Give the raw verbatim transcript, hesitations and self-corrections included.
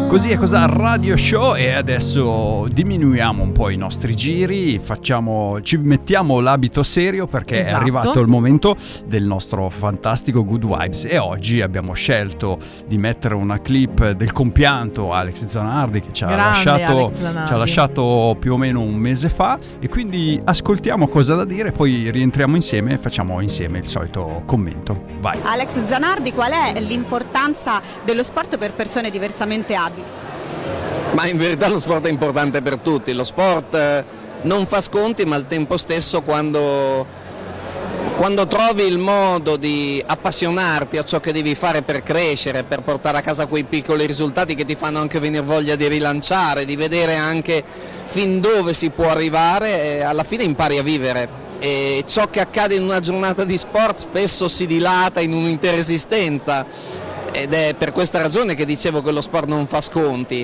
Così è cosa Radio Show, e adesso diminuiamo un po' i nostri giri, facciamo, ci mettiamo l'abito serio perché Esatto. è arrivato il momento del nostro fantastico Good Vibes, e oggi abbiamo scelto di mettere una clip del compianto Alex Zanardi, che ci ha, Grande lasciato, Alex Zanardi. ci ha lasciato più o meno un mese fa, e quindi ascoltiamo cosa ha da dire, poi rientriamo insieme e facciamo insieme il solito commento. Vai. Alex Zanardi, qual è l'importanza dello sport per persone diversamente abili? Ma in verità lo sport è importante per tutti, lo sport eh, non fa sconti, ma al tempo stesso quando, quando trovi il modo di appassionarti a ciò che devi fare per crescere, per portare a casa quei piccoli risultati che ti fanno anche venire voglia di rilanciare, di vedere anche fin dove si può arrivare, eh, alla fine impari a vivere. E ciò che accade in una giornata di sport spesso si dilata in un'intera esistenza, ed è per questa ragione che dicevo che lo sport non fa sconti.